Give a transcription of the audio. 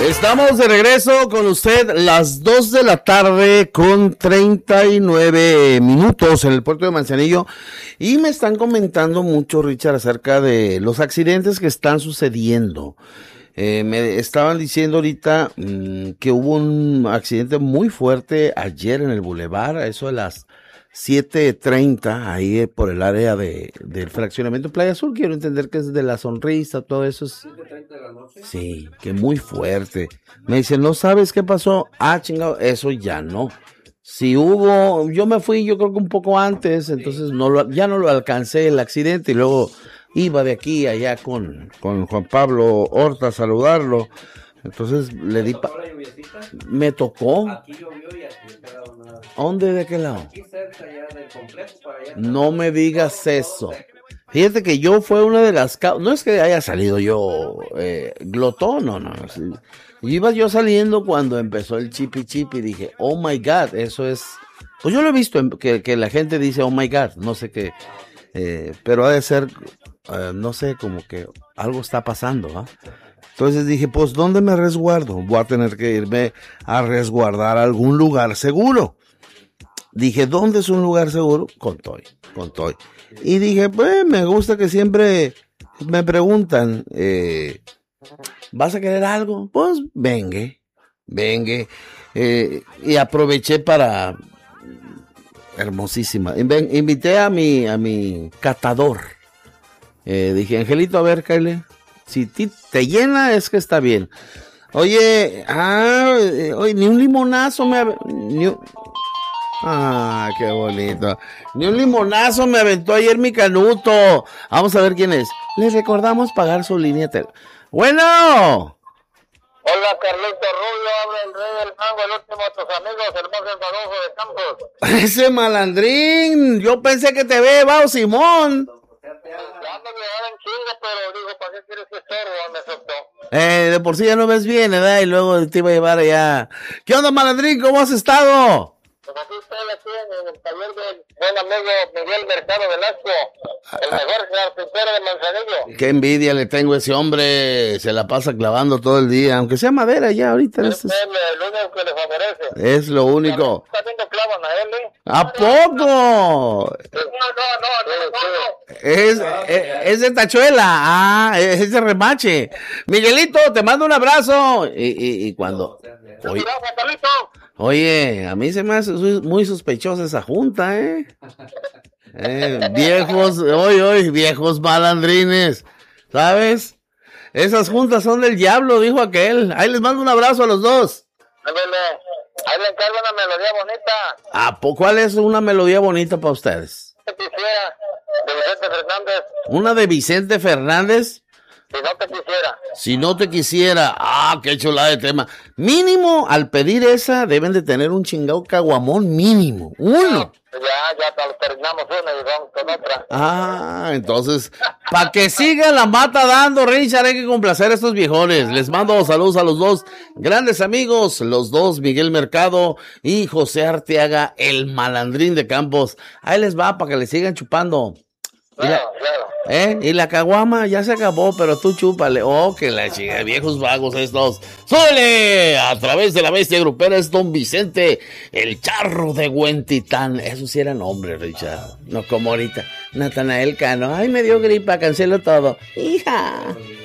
Estamos de regreso con usted las 2 de la tarde con 39 minutos en el puerto de Manzanillo, y me están comentando mucho, Richard, acerca de los accidentes que están sucediendo. Me estaban diciendo ahorita que hubo un accidente muy fuerte ayer en el bulevar, a eso de las 7:30, ahí por el área del fraccionamiento Playa Sur. Quiero entender que es de La Sonrisa, todo eso es... 7:30 de la noche. Sí, que muy fuerte. Me dicen, ¿no sabes qué pasó? Ah, chingado, eso ya no. Si hubo, yo me fui, yo creo que un poco antes, entonces ya no lo alcancé el accidente, y luego iba de aquí a allá con Juan Pablo Horta a saludarlo. Entonces le di me tocó. Aquí llovió y aquí no quedaba nada. ¿Dónde, de qué lado? Aquí cerca ya del complejo para allá. No me digas eso. Fíjate que yo fue una de las no es que haya salido yo glotón, no. Iba yo saliendo cuando empezó el chipi chipi y dije, oh my God, eso es... Pues yo lo he visto que la gente dice, oh my God, no sé qué, pero ha de ser, no sé, como que algo está pasando, ¿ah? Entonces dije, pues, ¿dónde me resguardo? Voy a tener que irme a resguardar a algún lugar seguro. Dije, ¿dónde es un lugar seguro? Con Toy. Y dije, pues, me gusta que siempre me preguntan, ¿vas a querer algo? Pues, venga. Y aproveché para... Hermosísima. Invité a mi catador. Dije, Angelito, a ver, Kyle, si te llena es que está bien. Oye, ni un limonazo qué bonito. Ni un limonazo me aventó ayer mi Canuto. Vamos a ver quién es. Les recordamos pagar su línea. Bueno. Hola, Carlito Rubio, habla el rey del mango, el último de tus amigos, el más enfadoso de Campos. Ese malandrín, yo pensé que te había llevado Simón. Ya me llevaron en chinga, pero digo, ¿para qué quieres que estorbo? Me soltó. De por sí ya no ves bien, ¿verdad? Y luego te iba a llevar allá. ¿Qué onda, malandrín? ¿Cómo has estado? Pues aquí estoy en el taller del buen amigo Miguel Mercado Velasco, el mejor carpintero de Manzanillo. Qué envidia le tengo a ese hombre, se la pasa clavando todo el día, aunque sea madera ya ahorita. Es lo único que le favorece. Es lo único. También lo clavan a él, ¿eh? ¿A poco? No. Es de tachuela, es de remache. Miguelito, te mando un abrazo. Y cuando... Oye, a mí se me hace muy sospechosa esa junta, viejos malandrines, ¿sabes? Esas juntas son del diablo, dijo aquel. Ahí les mando un abrazo a los dos. Ahí le encargo una melodía bonita. ¿Cuál es una melodía bonita para ustedes? ¿Qué quisiera? De Vicente Fernández. ¿Una de Vicente Fernández? Si no te quisiera. Si no te quisiera. Qué chulada de tema. Mínimo, al pedir esa, deben de tener un chingado caguamón mínimo. Uno. Ya terminamos una y vamos con otra. Entonces, para que siga la mata dando, Richard, hay que complacer a estos viejones. Les mando saludos a los dos grandes amigos, los dos, Miguel Mercado y José Arteaga, el malandrín de Campos. Ahí les va para que le sigan chupando. Claro. Y la caguama ya se acabó, pero tú chúpale. Que la chica, viejos vagos estos. ¡Súbele! A través de la bestia grupera es Don Vicente, el charro de Huentitán. Eso sí era nombre, Richard. No como ahorita. Natanael Cano. Ay, me dio gripa, cancelo todo. Hija.